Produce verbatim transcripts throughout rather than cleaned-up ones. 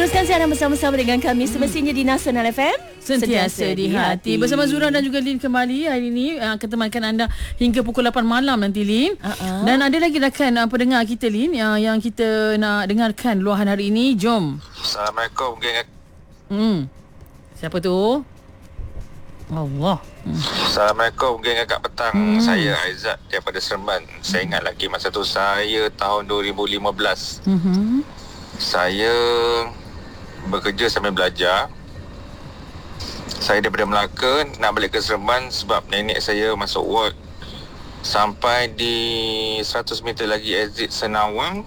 Teruskan siaran bersama-sama dengan kami semestinya di Nasional F M. Sentiasa di hati. Bersama Zura dan juga Lin kembali hari ini uh, akan temankan anda hingga pukul lapan malam nanti, Lin. Uh-huh. Dan ada lagi rakan uh, pendengar kita, Lin, uh, yang kita nak dengarkan luahan hari ini. Jom. Assalamualaikum, geng. Hmm. Siapa tu? Allah. Hmm. Assalamualaikum, geng akak petang. Hmm. Saya Aizat daripada Seremban. Hmm. Saya ingat lagi masa tu saya tahun dua ribu lima belas. Hmm. Saya bekerja sambil belajar. Saya daripada Melaka nak balik ke Seremban sebab nenek saya masuk ward. Sampai di seratus meter lagi exit Senawang,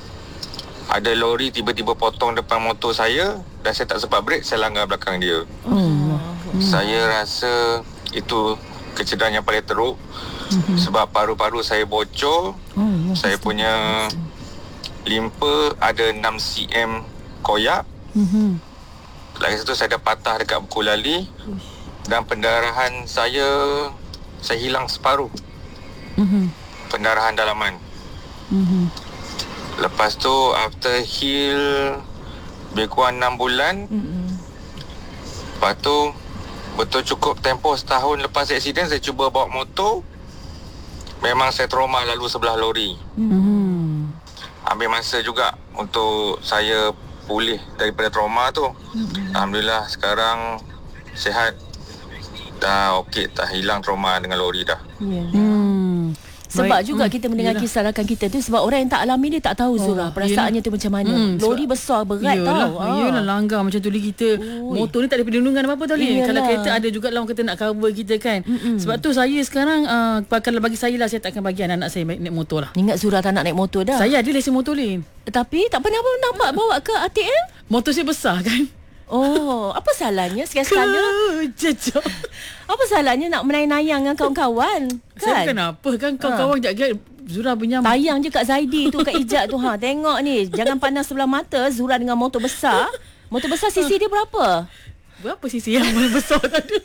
ada lori tiba-tiba potong depan motor saya dan saya tak sempat break, saya langgar belakang dia. Hmm. Saya rasa itu kecederaan yang paling teruk. Hmm. Sebab paru-paru saya bocor. Hmm. Saya punya limpa ada enam sentimeter koyak. Hmm. Lagi satu saya ada patah dekat buku lali. Dan pendarahan saya Saya hilang separuh. Mm-hmm. Pendarahan dalaman. Mm-hmm. Lepas tu after heal lebih kurang enam bulan. Mm-hmm. Lepas tu betul cukup tempoh setahun lepas aksiden saya cuba bawa motor. Memang saya trauma lalu sebelah lori. Mm-hmm. Ambil masa juga untuk saya pulih daripada trauma tu. Mm-hmm. Alhamdulillah sekarang sihat. Dah okey, dah hilang trauma dengan lori dah. Yeah. Hmm. Sebab Baik. juga kita mendengar Yalah. kisah rakan kita tu, sebab orang yang tak alami dia tak tahu, Zura, oh, perasaannya Yalah. tu macam mana. Hmm, lori besar berat Yalah. tau. Ah. Yalah, langgar macam tu kita. Ui. Motor ni tak ada perlindungan apa-apa tau, Lin. Kalau kereta ada juga lah orang kata nak cover kita kan. Mm-mm. Sebab tu saya sekarang uh, kalau bagi saya lah, saya tak akan bagi anak-anak saya naik motor lah. Ingat Zura tak nak naik motor dah. Saya ada lesen motor, Lin. Tapi tak pernah pun nampak bawa ke A T M. Motor saya besar kan. Oh, apa salahnya sekali-sekala? Jejak. Apa salahnya nak menayang-nayang dengan kawan-kawan? Kan? Saya bukan apa kan, kawan-kawan ha. jap-jap Zura punya tayang je kat Zaidi tu, kat Ijat tu. Ha, tengok ni, jangan pandang sebelah mata Zura dengan motor besar. Motor besar sisi dia berapa? Berapa sisi yang besar tadi?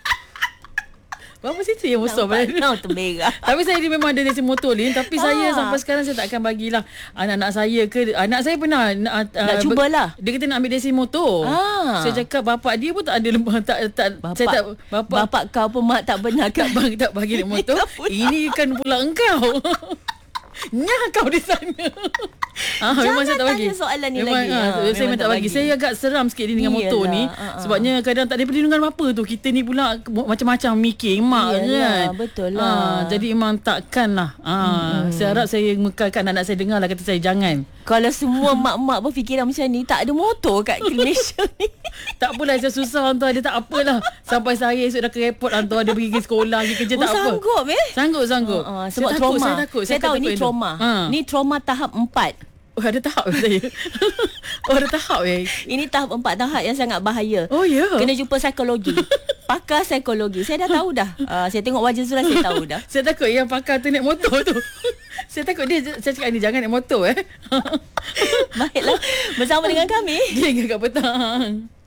Berapa sisi yang besar? Nampak termerah. Tapi saya ni memang ada lesen motor, Lin. Tapi ah. saya sampai sekarang saya tak akan bagilah anak-anak saya ke. Anak saya pernah nak, nak uh, cubalah. Dia kata nak ambil lesen motor. Ah. Saya cakap bapak dia pun tak ada lembah, tak tak bapak, saya tak bapak, bapak kau pun mak tak benarkan bagi tak bagi naik motor. Ini kan pula engkau. Nyah kau di sana. Ah, memang saya tak bagi. Jangan tanya soalan ni memang, lagi. Ah, ha, saya memang tak bagi. bagi. Saya agak seram sikit ni dengan Iyalah. motor ni. Uh-uh. Sebabnya kadang tak ada perlindungan apa-apa tu. Kita ni pula macam-macam mikir mak kan. Betul lah. Ah, jadi memang takkan lah. Ah, hmm. Saya harap saya mekalkan anak saya dengar lah kata saya jangan. Kalau semua mak-mak berfikiran macam ni, tak ada motor kat Malaysia ni. Tak apalah, saya susah hantar dia, tak apalah. Sampai saya esok dah ke airport hantar dia pergi ke sekolah, pergi kerja, oh, tak apa. Sanggup eh? Sanggup, sanggup. Uh, uh, sebab saya trauma. Takut, saya takut. Saya, saya tahu ni trauma. Ha. Ni trauma tahap empat. Oh, ada tahap saya. Oh, ada tahap eh. Ini tahap empat, tahap yang sangat bahaya. Oh, ya. Yeah. Kena jumpa psikologi. Pakar psikologi. Saya dah tahu dah. Uh, saya tengok wajah Zura, saya tahu dah. Saya takut yang pakar tu naik motor tu. Saya takut dia, saya cakap ni jangan naik motor eh. Baiklah, bersama dengan kami. Dia agak petang.